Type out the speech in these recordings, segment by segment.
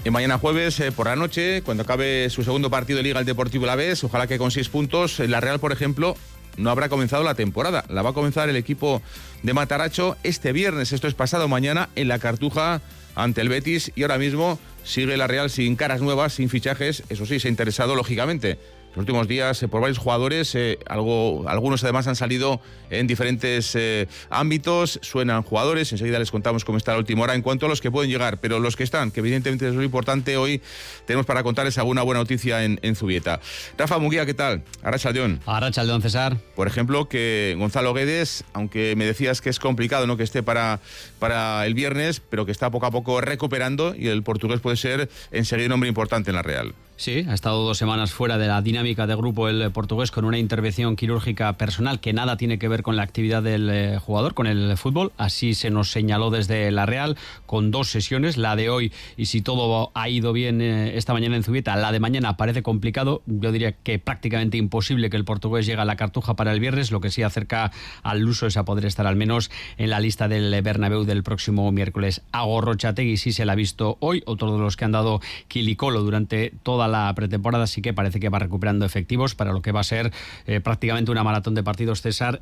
Y mañana jueves, por la noche, cuando acabe su segundo partido de Liga el Deportivo Alavés, ojalá que con 6 puntos, la Real, por ejemplo, no habrá comenzado la temporada. La va a comenzar el equipo de Mataracho este viernes, esto es pasado mañana, en la Cartuja ante el Betis, y ahora mismo sigue la Real sin caras nuevas, sin fichajes. Eso sí, se ha interesado lógicamente los últimos días por varios jugadores, algunos además han salido en diferentes ámbitos, suenan jugadores, enseguida les contamos cómo está la última hora en cuanto a los que pueden llegar, pero los que están, que evidentemente es lo importante, hoy tenemos para contarles alguna buena noticia en Zubieta. Rafa Munguía, ¿qué tal? Arratsaldeon. Arratsaldeon, César. Por ejemplo, que Gonzalo Guedes, aunque me decías que es complicado, ¿no?, que esté para el viernes, pero que está poco a poco recuperando, y el portugués puede ser enseguida un hombre importante en la Real. Sí, ha estado 2 semanas fuera de la dinámica de grupo el portugués, con una intervención quirúrgica personal que nada tiene que ver con la actividad del jugador, con el fútbol. Así se nos señaló desde la Real, con 2 sesiones, la de hoy, y si todo ha ido bien esta mañana en Zubieta, la de mañana parece complicado. Yo diría que prácticamente imposible que el portugués llegue a la Cartuja para el viernes. Lo que sí acerca al luso es a poder estar al menos en la lista del Bernabéu del próximo miércoles. A Gorrotxategi sí se la ha visto hoy, otro de los que han dado quilicolo durante toda la pretemporada, sí que parece que va recuperando efectivos para lo que va a ser prácticamente una maratón de partidos, César.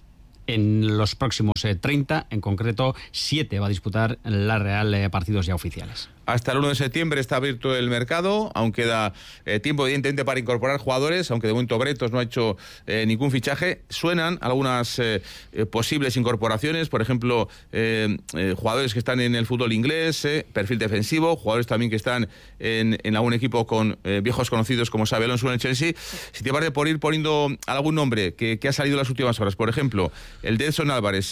En los próximos 30, en concreto 7 va a disputar la Real partidos ya oficiales. Hasta el 1 de septiembre está abierto el mercado, aún queda tiempo evidentemente para incorporar jugadores, aunque de momento Bretos no ha hecho ningún fichaje. Suenan algunas posibles incorporaciones, por ejemplo, jugadores que están en el fútbol inglés, perfil defensivo, jugadores también que están en algún equipo con viejos conocidos como Xabi Alonso en el Chelsea. Si te parece, por ir poniendo algún nombre que ha salido en las últimas horas, por ejemplo, el de Edson Álvarez,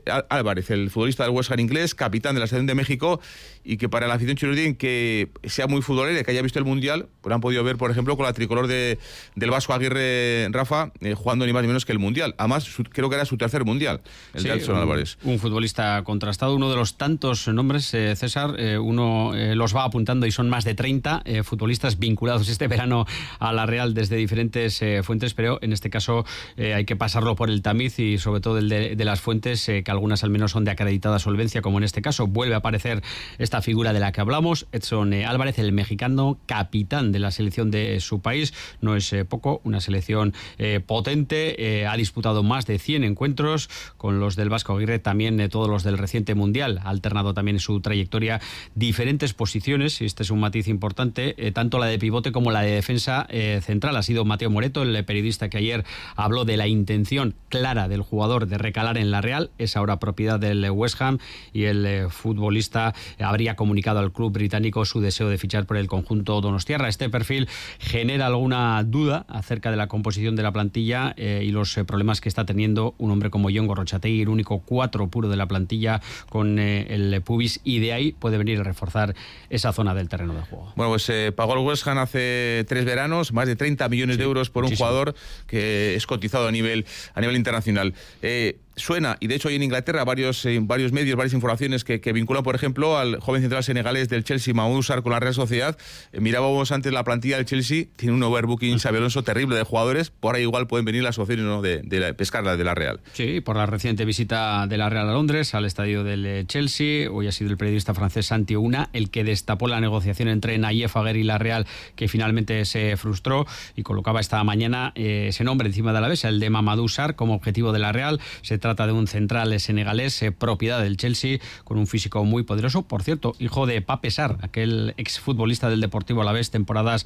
el futbolista del West Ham inglés, capitán de la selección de México, y que para la afición chiludín que sea muy futbolera, que haya visto el Mundial, pues han podido ver, por ejemplo, con la tricolor del Vasco Aguirre, Rafa, jugando ni más ni menos que el Mundial. Además, creo que era su tercer Mundial, el de Edson Álvarez. Un futbolista contrastado, uno de los tantos nombres, César, uno los va apuntando y son más de 30 futbolistas vinculados este verano a la Real desde diferentes fuentes, pero en este caso hay que pasarlo por el tamiz, y sobre todo el de las fuentes, que algunas al menos son de acreditada solvencia, como en este caso. Vuelve a aparecer esta figura de la que hablamos, Edson Álvarez, el mexicano, capitán de la selección de su país. No es poco, una selección potente, ha disputado más de 100 encuentros con los del Vasco Aguirre, también todos los del reciente Mundial. Ha alternado también en su trayectoria diferentes posiciones, y este es un matiz importante, tanto la de pivote como la de defensa central. Ha sido Mateo Moreto, el periodista que ayer habló de la intención clara del jugador de recalar en la Real. Es ahora propiedad del West Ham, y el futbolista habría comunicado al club británico su deseo de fichar por el conjunto donostiarra. Este perfil genera alguna duda acerca de la composición de la plantilla y los problemas que está teniendo un hombre como Jon Gorrotxategi, el único 4 puro de la plantilla con el pubis, y de ahí puede venir a reforzar esa zona del terreno de juego. Bueno, pues pagó el West Ham hace 3 veranos más de 30 millones de euros por muchísimo. Un jugador que es cotizado a nivel internacional. Suena, y de hecho hay en Inglaterra varios medios, varias informaciones que vinculan, por ejemplo, al joven central senegalés del Chelsea, Mamadou Sarr, con la Real Sociedad. Mirábamos antes la plantilla del Chelsea, tiene un overbooking, Xabi Alonso, terrible de jugadores. Por ahí igual pueden venir las opciones, ¿no?, de pescarla de la Real. Sí, por la reciente visita de la Real a Londres, al estadio del Chelsea. Hoy ha sido el periodista francés Santi Ouna el que destapó la negociación entre Nayef Aguer y la Real, que finalmente se frustró, y colocaba esta mañana ese nombre encima de la mesa, el de Mamadou Sarr, como objetivo de la Real. Se trata de un central senegalés, propiedad del Chelsea, con un físico muy poderoso. Por cierto, hijo de Pape Sarr, aquel exfutbolista del Deportivo Alavés, temporadas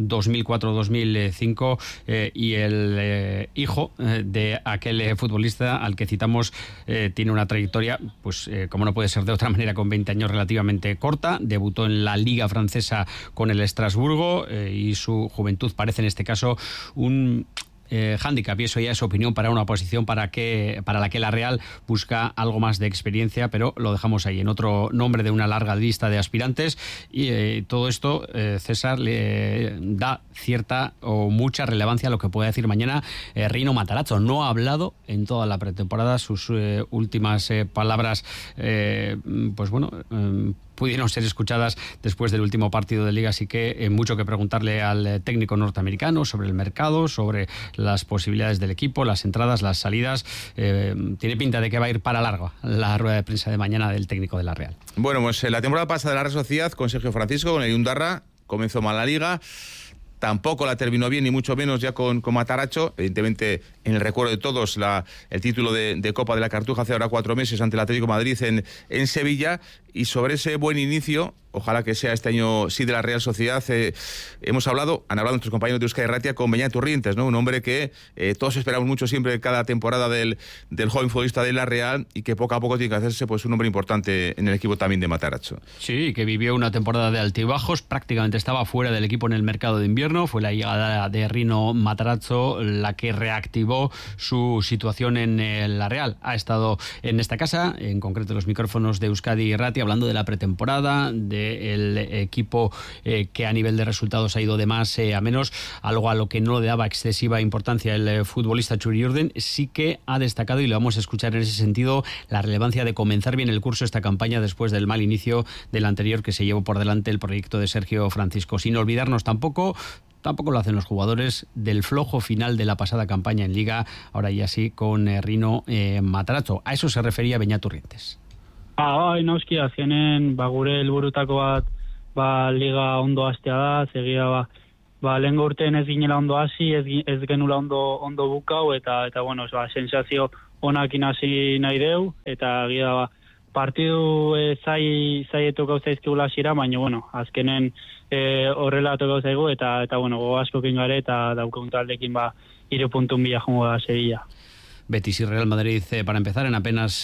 2004-2005, y el hijo de aquel futbolista al que citamos tiene una trayectoria, pues como no puede ser de otra manera, con 20 años relativamente corta. Debutó en la Liga Francesa con el Estrasburgo, y su juventud parece en este caso un hándicap, y eso ya es opinión para una posición para la que la Real busca algo más de experiencia, pero lo dejamos ahí, en otro nombre de una larga lista de aspirantes. Y todo esto, César, le da cierta o mucha relevancia a lo que puede decir mañana Rino Matarazzo. No ha hablado en toda la pretemporada, sus últimas palabras, pues bueno, pudieron ser escuchadas después del último partido de Liga, así que mucho que preguntarle al técnico norteamericano sobre el mercado, sobre las posibilidades del equipo, las entradas, las salidas. Tiene pinta de que va a ir para largo la rueda de prensa de mañana del técnico de la Real. Bueno, pues la temporada pasada de la Real Sociedad con Sergio Francisco, con el Undarra, comenzó mal la Liga. Tampoco la terminó bien, ni mucho menos ya con Matarazzo. Evidentemente, en el recuerdo de todos, el título de Copa de la Cartuja hace ahora 4 meses ante el Atlético de Madrid en Sevilla. Y sobre ese buen inicio, ojalá que sea este año sí de la Real Sociedad, han hablado nuestros compañeros de Euskadi Irratia con Beñat Urrientes, ¿no? Un hombre que todos esperamos mucho siempre cada temporada del joven futbolista de la Real, y que poco a poco tiene que hacerse pues un hombre importante en el equipo también de Matarazzo. Sí, que vivió una temporada de altibajos, prácticamente estaba fuera del equipo en el mercado de invierno. Fue la llegada de Rino Matarazzo la que reactivó su situación en la Real. Ha estado en esta casa, en concreto los micrófonos de Euskadi Irratia, hablando de la pretemporada, del equipo que a nivel de resultados ha ido de más a menos, algo a lo que no le daba excesiva importancia el futbolista Txuri Urdin. Sí que ha destacado, y lo vamos a escuchar en ese sentido, la relevancia de comenzar bien el curso esta campaña después del mal inicio del anterior que se llevó por delante el proyecto de Sergio Francisco. Sin olvidarnos tampoco lo hacen los jugadores, del flojo final de la pasada campaña en Liga, ahora ya sí con Rino Matarazzo. A eso se refería Beñat Urrientes. Bai, noski, azkenen, gure helburutako bat, Liga ondo hastea da, segia lehengo urtean ez ginela ondo hasi, ez genula ondo bukau, eta bueno, sensazio onakin hasi nahi deu, eta gira partidu zai tokau zaizkigula hasira, baina bueno, azkenen horrela tokau zaigu, eta bueno, gogo askokin gare, eta daukagun taldekin 3 puntun bila joango da Sevilla. Betis y Real Madrid, para empezar, en apenas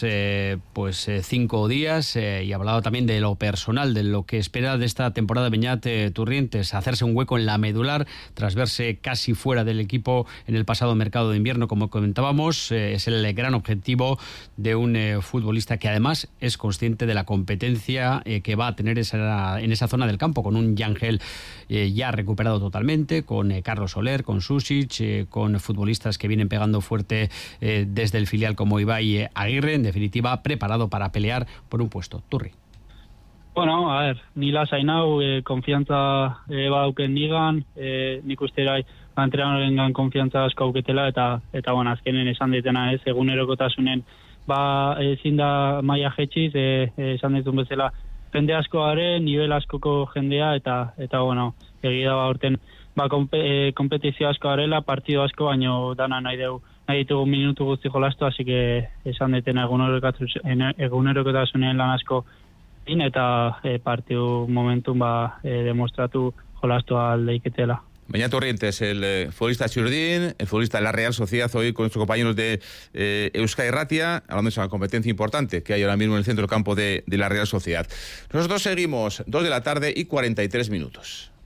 5 días, y hablado también de lo personal, de lo que espera de esta temporada Beñat Urrientes, hacerse un hueco en la medular tras verse casi fuera del equipo en el pasado mercado de invierno, como comentábamos. Es el gran objetivo de un futbolista que además es consciente de la competencia que va a tener en esa zona del campo, con un Yangel ya recuperado totalmente, con Carlos Soler, con Susic, con futbolistas que vienen pegando fuerte desde el filial como Ibai Aguirre, en definitiva preparado para pelear por un puesto. Turri. Bueno, a ver, ni lasai nau, konfiantza badauken nigan, nik uste bai entrenadorengan konfiantza asko auketela, eta bueno, azkenen esan ditena ez, egunerokotasunen ezin da maila jetxiz, esan ditun bezala jende asko gare, nivel askoko jendea, eta bueno, egia da urten kompetizio asko garela, partido asko, baino dana nahi ditugu minutu guzti jolastu, así que esan detena egunerokotasunen lan asko eta partidu momentun demostratu jolastu aldeiketela. Beñat Urrientes, el futbolista Txuri, el futbolista de la Real Sociedad, hoy con nuestros compañeros de Euskadi Irratia, hablando de esa competencia importante que hay ahora mismo en el centro campo de la Real Sociedad. Nosotros seguimos, 2 de la tarde y 43 minutos.